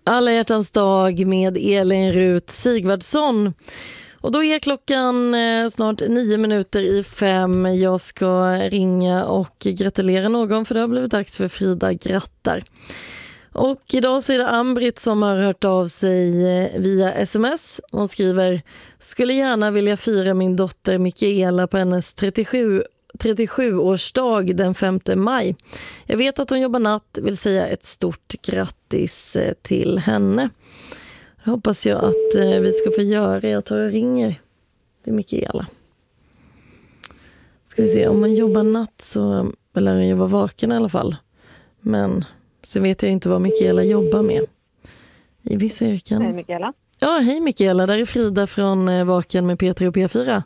Alla hjärtans dag med Elin Rut Sigvardsson. Och då är klockan snart 5:09. Jag ska ringa och gratulera någon, för det har blivit dags för Frida grattar. Och idag så är det Ambrit som har hört av sig via sms. Hon skriver: skulle gärna vilja fira min dotter Mikaela på hennes 37-årsdag den 5 maj. Jag vet att hon jobbar natt, vill säga ett stort grattis till henne. Jag hoppas jag att vi ska få göra. Jag tar och ringer till Mikaela. Ska vi se, om hon jobbar natt så lär hon ju vara vaken i alla fall. Men så vet jag inte vad Mikaela jobbar med i vissa yrken. Hej Mikaela. Ja, hej Mikaela. Där är Frida från Vaken med P3 och P4.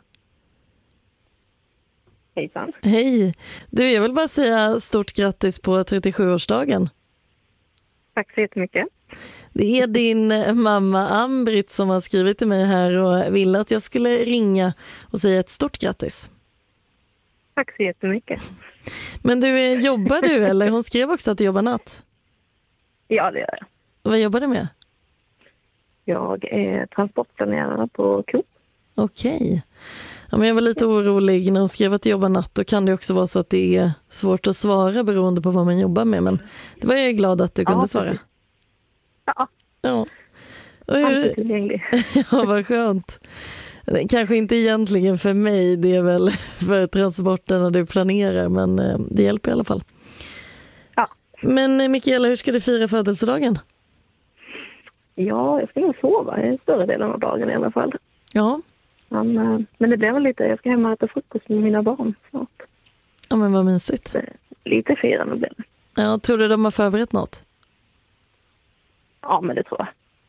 Hejsan. Hej. Du, jag vill bara säga stort grattis på 37-årsdagen. Tack så jättemycket. Det är din mamma Ambrit som har skrivit till mig här och ville att jag skulle ringa och säga ett stort grattis. Tack så jättemycket. Men du, jobbar du eller? Hon skrev också att du jobbar natt. Ja, det gör jag. Vad jobbar du med? Jag är transportplanerare på Coop. Okej. Ja, men jag var lite orolig när hon skrev att du jobbar natt. Då kan det också vara så att det är svårt att svara beroende på vad man jobbar med. Men det var jag glad att du kunde svara. Ja. Ja. Alltid tillgänglig. Ja, vad skönt. Kanske inte egentligen för mig, det är väl för transporterna du planerar, men det hjälper i alla fall. Ja. Men Mikaela, hur ska du fira födelsedagen? Ja, jag ska nog sova i större delen av dagen i alla fall. Ja. Men det blir väl lite, jag ska hem och äta frukost med mina barn snart. Ja, men vad mysigt. Lite firande blir det. Ja, tror du de har förberett något? Ja, men det tror jag.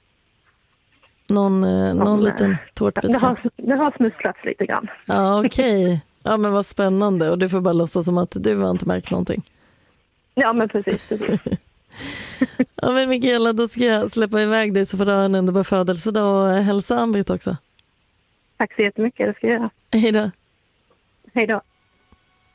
Någon liten tårtbit? Det har smusslats lite grann. Ja, okej. Ja, men vad spännande. Och du får bara låtsas som att du har inte märkt någonting. Ja, men precis. Ja, men Mikaela, då ska jag släppa iväg dig så får du ha en underbar födelsedag och hälsa Ambrit också. Tack så jättemycket, det ska jag göra. Hej då. Hej då.